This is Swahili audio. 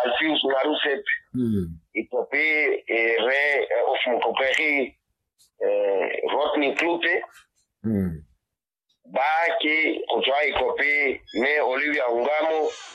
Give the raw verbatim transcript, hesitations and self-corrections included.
Alfius Narusep Itope Re of Mukoperi Rotni Klute Ba ki Kutwa Ikope Me Olivia Ungamo